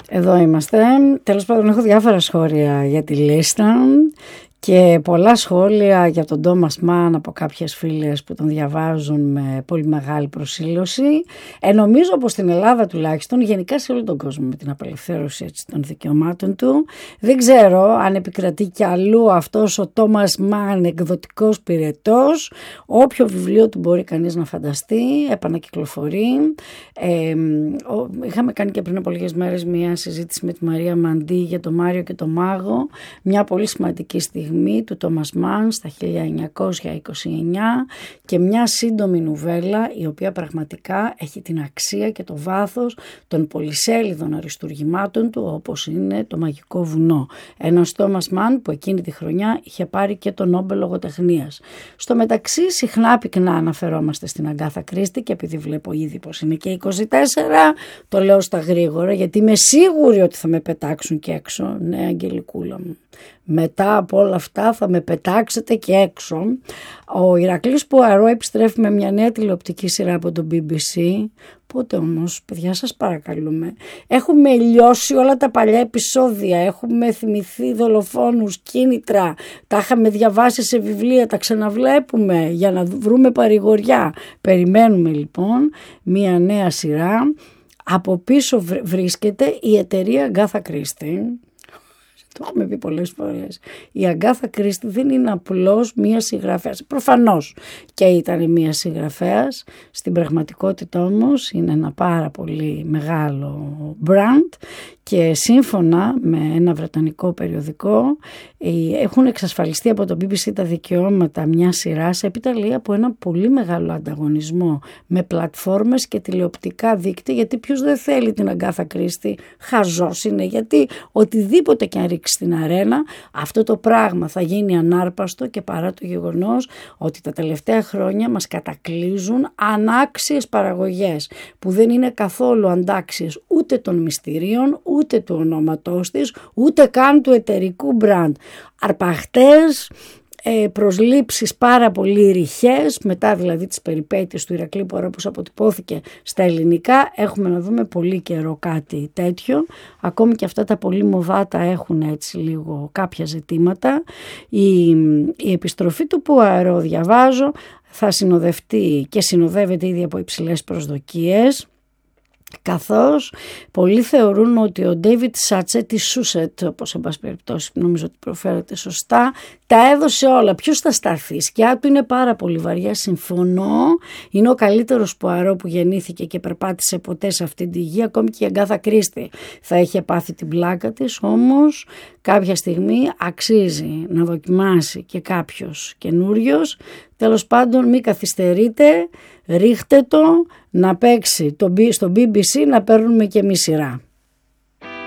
Εδώ είμαστε. Τέλος πάντων, έχω διάφορα σχόλια για τη λίστα και πολλά σχόλια για τον Τόμας Μαν από κάποιες φίλες που τον διαβάζουν με πολύ μεγάλη προσήλωση. Νομίζω πως στην Ελλάδα τουλάχιστον, γενικά σε όλο τον κόσμο, με την απελευθέρωση των δικαιωμάτων του, δεν ξέρω αν επικρατεί κι αλλού αυτός ο Τόμας Μαν εκδοτικός πυρετός. Όποιο βιβλίο του μπορεί κανείς να φανταστεί επανακυκλοφορεί. Είχαμε κάνει και πριν από λίγες μέρες μια συζήτηση με τη Μαρία Μαντή για το Μάριο και το Μάγο, μια πολύ σημαντική στιγμή του Τόμας Μαν στα 1929 και μια σύντομη νουβέλα η οποία πραγματικά έχει την αξία και το βάθος των πολυσέλιδων αριστουργημάτων του, όπως είναι το Μαγικό Βουνό. Ένας Τόμας Μαν που εκείνη τη χρονιά είχε πάρει και το Νόμπελ Λογοτεχνίας. Στο μεταξύ συχνά πυκνά αναφερόμαστε στην Αγκάθα Κρίστη και επειδή βλέπω ήδη πως είναι και 24, το λέω στα γρήγορα γιατί είμαι σίγουρη ότι θα με πετάξουν και έξω. Ναι, Αγγελικούλα μου. Μετά από όλα αυτά θα με πετάξετε και έξω. Ο Ηρακλής Πουαρό επιστρέφει με μια νέα τηλεοπτική σειρά από το BBC. Πότε όμως, παιδιά, σας παρακαλούμε. Έχουμε λιώσει όλα τα παλιά επεισόδια, έχουμε θυμηθεί δολοφόνους, κίνητρα, τα είχαμε διαβάσει σε βιβλία, τα ξαναβλέπουμε για να βρούμε παρηγοριά. Περιμένουμε λοιπόν μια νέα σειρά. Από πίσω βρίσκεται η εταιρεία Αγκάθα Κρίστη. Το έχουμε πει πολλές φορές. Η Αγκάθα Κρίστη δεν είναι απλώς μία συγγραφέας. Προφανώς και ήταν μία συγγραφέας. Στην πραγματικότητα όμως είναι ένα πάρα πολύ μεγάλο brand και σύμφωνα με ένα βρετανικό περιοδικό έχουν εξασφαλιστεί από το BBC τα δικαιώματα μια σειράς επιταλεί από ένα πολύ μεγάλο ανταγωνισμό με πλατφόρμες και τηλεοπτικά δίκτυα, γιατί ποιος δεν θέλει την Αγκάθα Κρίστη, χαζός είναι, γιατί οτιδήποτε και αν ρίξει στην αρένα αυτό το πράγμα θα γίνει ανάρπαστο και παρά το γεγονός ότι τα τελευταία χρόνια μας κατακλείζουν ανάξιες παραγωγές που δεν είναι καθόλου αντάξιες ούτε των μυστηρίων, ούτε του ονόματός της, ούτε καν του εταιρικού μπραντ. Αρπαχτές, προσλήψεις πάρα πολύ ρηχές, μετά δηλαδή τις περιπέτειες του Ηρακλή Πουαρό όπως αποτυπώθηκε στα ελληνικά, έχουμε να δούμε πολύ καιρό κάτι τέτοιο. Ακόμη και αυτά τα πολύ μοδάτα έχουν έτσι λίγο κάποια ζητήματα. Η επιστροφή του Πουαρό, διαβάζω, θα συνοδευτεί και συνοδεύεται ήδη από υψηλές προσδοκίες, καθώς πολλοί θεωρούν ότι ο Ντέιβιτ Σάτσετ ή Σούσετ, όπως εν πάση περιπτώσει νομίζω ότι προφέρεται σωστά, τα έδωσε όλα. Ποιος θα σταθεί? Η σκιά του είναι πάρα πολύ βαριά, συμφωνώ. Είναι ο καλύτερος Πουαρό που γεννήθηκε και περπάτησε ποτέ σε αυτή τη γη. Ακόμη και η Αγκάθα Κρίστη θα είχε πάθει την πλάκα της, όμως κάποια στιγμή αξίζει να δοκιμάσει και κάποιος καινούριος. Τέλος πάντων, μην καθυστερείτε, ρίχτε το να παίξει στο BBC, να παίρνουμε και εμείς σειρά.